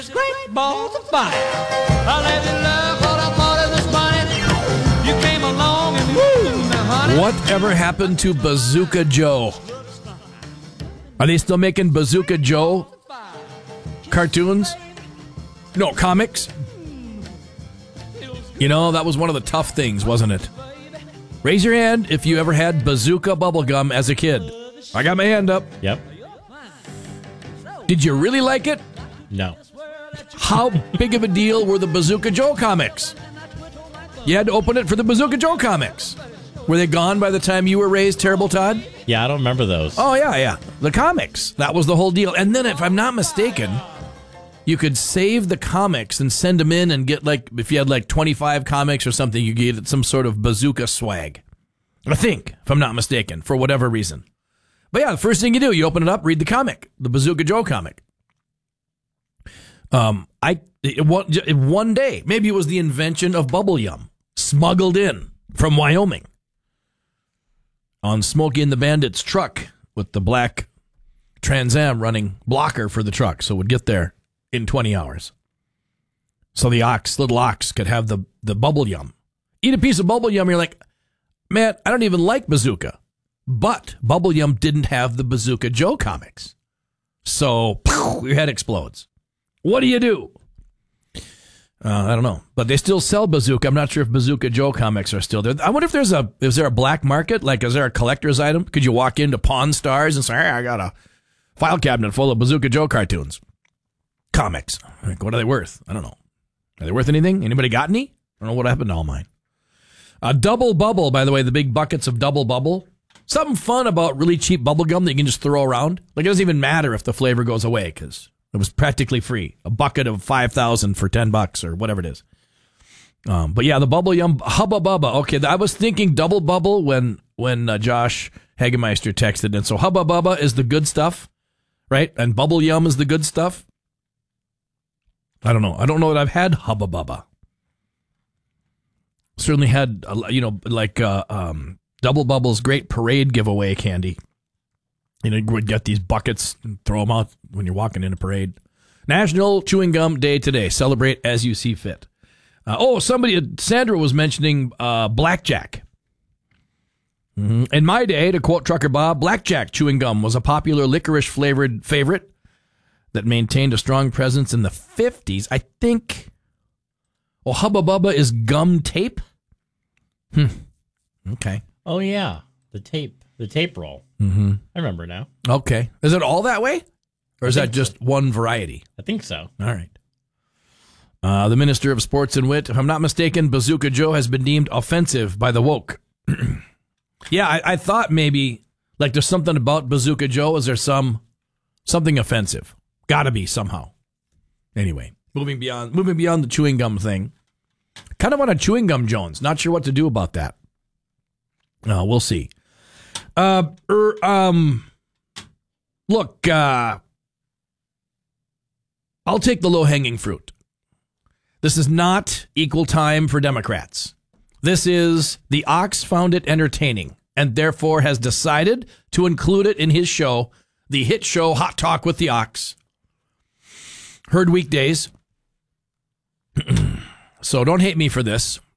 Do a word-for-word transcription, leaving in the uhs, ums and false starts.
Great balls of fire. I let you love what I thought it was funny. You came along and woo, honey. Whatever happened to Bazooka Joe? Are they still making Bazooka Joe cartoons? No, comics? You know, that was one of the tough things, wasn't it? Raise your hand if you ever had Bazooka bubblegum as a kid. I got my hand up. Yep. Did you really like it? No. How big of a deal were the Bazooka Joe comics? You had to open it for the Bazooka Joe comics. Were they gone by the time you were raised, Terrible Todd? Yeah, I don't remember those. Oh, yeah, yeah. The comics. That was the whole deal. And then, if I'm not mistaken, you could save the comics and send them in and get, like, if you had, like, twenty-five comics or something, you get some sort of bazooka swag. I think, if I'm not mistaken, for whatever reason. But, yeah, the first thing you do, you open it up, read the comic, the Bazooka Joe comic. Um, I it, it, one day, maybe it was the invention of Bubble Yum, smuggled in from Wyoming on Smokey and the Bandit's truck with the black Trans Am running blocker for the truck, so it would get there in twenty hours. So the ox, little ox, could have the, the Bubble Yum. Eat a piece of Bubble Yum, you're like, man, I don't even like Bazooka. But Bubble Yum didn't have the Bazooka Joe comics. So poof, your head explodes. What do you do? Uh, I don't know. But they still sell Bazooka. I'm not sure if Bazooka Joe comics are still there. I wonder if there's a, is there a black market? Like, is there a collector's item? Could you walk into Pawn Stars and say, hey, I got a file cabinet full of Bazooka Joe cartoons? Comics. Like, what are they worth? I don't know. Are they worth anything? Anybody got any? I don't know what happened to all mine. Uh, Double Bubble, by the way, the big buckets of Double Bubble. Something fun about really cheap bubble gum that you can just throw around. Like, it doesn't even matter if the flavor goes away because it was practically free. A bucket of five thousand for ten bucks or whatever it is. Um, but yeah, the Bubble Yum, Hubba Bubba. Okay, I was thinking Double Bubble when when uh, Josh Hagemeister texted in. So Hubba Bubba is the good stuff, right? And Bubble Yum is the good stuff. I don't know. I don't know that I've had Hubba Bubba. Certainly had, you know, like uh, um, Double Bubble's great parade giveaway candy. You know, you would get these buckets and throw them out when you're walking in a parade. National Chewing Gum Day today. Celebrate as you see fit. Uh, oh, somebody, Sandra was mentioning uh, blackjack. Mm-hmm. In my day, to quote Trucker Bob, blackjack chewing gum was a popular licorice-flavored favorite that maintained a strong presence in the fifties. I think, oh, Hubba Bubba is gum tape? Hmm. Okay. Oh, yeah. The tape. The tape roll. Mm-hmm. I remember now. Okay. Is it all that way? Or is that just so. one variety? I think so. All right. Uh, the Minister of Sports and Wit, if I'm not mistaken, Bazooka Joe has been deemed offensive by the woke. Yeah, I, I thought maybe, like, there's something about Bazooka Joe. Is there some something offensive? Gotta be somehow. Anyway, moving beyond moving beyond the chewing gum thing. Kind of want a chewing gum Jones. Not sure what to do about that. Uh, we'll see. Uh, er, um, look, uh, I'll take the low-hanging fruit. This is not equal time for Democrats. This is the Ox found it entertaining and therefore has decided to include it in his show, the hit show Hot Talk with the Ox. Heard weekdays. So don't hate me for this.